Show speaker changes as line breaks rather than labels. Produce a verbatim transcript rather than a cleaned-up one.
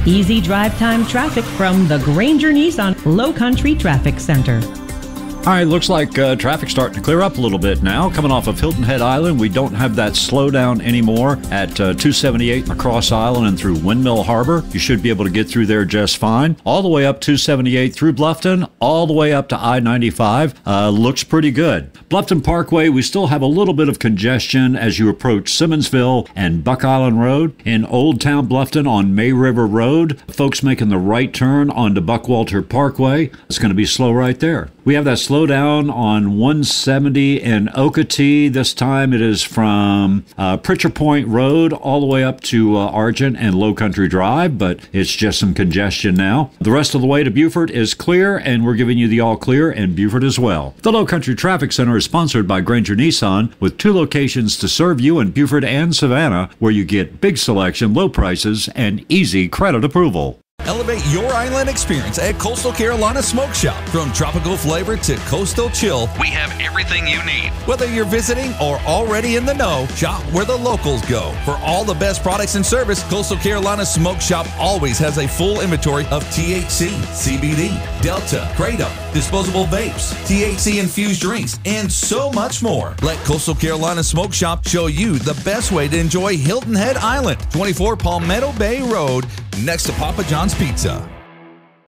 Easy drive time traffic from the Granger Nissan Low Country Traffic Center.
All right, looks like uh, traffic's starting to clear up a little bit now. Coming off of Hilton Head Island, we don't have that slowdown anymore at uh, two seventy-eight across Island and through Windmill Harbor. You should be able to get through there just fine. All the way up two seventy-eight through Bluffton, all the way up to I ninety-five. Uh, looks pretty good. Bluffton Parkway, we still have a little bit of congestion as you approach Simmonsville and Buck Island Road. In Old Town Bluffton on May River Road, folks making the right turn onto Buckwalter Parkway. It's going to be slow right there. We have that slowdown on one seventy in Okatee. This time it is from uh, Pritchard Point Road all the way up to uh, Argent and Low Country Drive, but it's just some congestion now. The rest of the way to Beaufort is clear, and we're giving you the all clear in Beaufort as well. The Low Country Traffic Center is sponsored by Granger Nissan, with two locations to serve you in Beaufort and Savannah, where you get big selection, low prices, and easy credit approval.
Elevate your island experience at Coastal Carolina Smoke Shop. From tropical flavor to coastal chill, we have everything you need. Whether you're visiting or already in the know, shop where the locals go. For all the best products and service, Coastal Carolina Smoke Shop always has a full inventory of T H C, C B D, Delta, Kratom, disposable vapes, T H C-infused drinks, and so much more. Let Coastal Carolina Smoke Shop show you the best way to enjoy Hilton Head Island, twenty-four Palmetto Bay Road, next to Papa John's Pizza.